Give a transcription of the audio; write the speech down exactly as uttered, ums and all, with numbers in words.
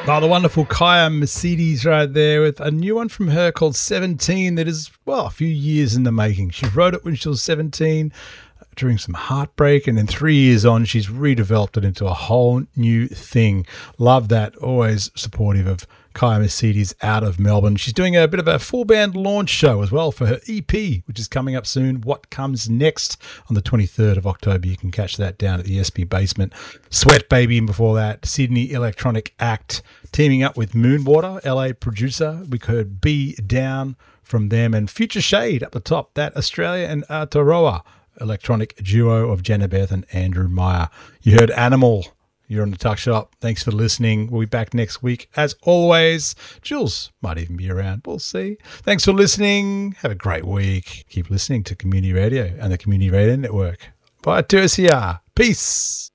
Oh, the wonderful Kaya Mercedes right there with a new one from her called seventeen that is, well, a few years in the making. She wrote it when she was seventeen during some heartbreak, and then three years on, she's redeveloped it into a whole new thing. Love that. Always supportive of Kaya Mercedes out of Melbourne. She's doing a bit of a full band launch show as well for her E P, which is coming up soon. What Comes Next on the twenty-third of October. You can catch that down at the S P Basement. Sweat Baby, and before that, Sydney Electronic Act teaming up with Moonwater, L A producer. We heard Be Down from them, and Future Shade up the top. That Australia and Aotearoa electronic duo of Jenna Beth and Andrew Meyer. You heard Animal. You're on the Tuck Shop. Thanks for listening. We'll be back next week. As always, Jules might even be around. We'll see. Thanks for listening. Have a great week. Keep listening to Community Radio and the Community Radio Network. Bye to us here. Peace.